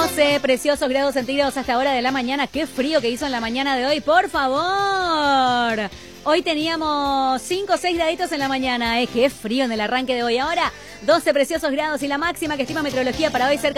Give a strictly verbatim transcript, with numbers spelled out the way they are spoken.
doce preciosos grados centígrados hasta ahora de la mañana. Qué frío que hizo en la mañana de hoy, por favor. Hoy teníamos cinco o seis graditos en la mañana. Eh, qué frío en el arranque de hoy. Ahora doce preciosos grados y la máxima que estima meteorología para hoy cerca